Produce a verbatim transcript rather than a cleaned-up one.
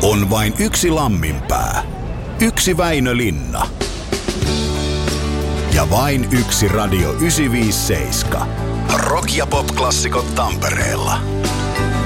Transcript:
On vain yksi Lamminpää, yksi Väinö Linna ja vain yksi Radio yhdeksänsataaviisikymmentäseitsemän. Rock- ja pop-klassikot Tampereella.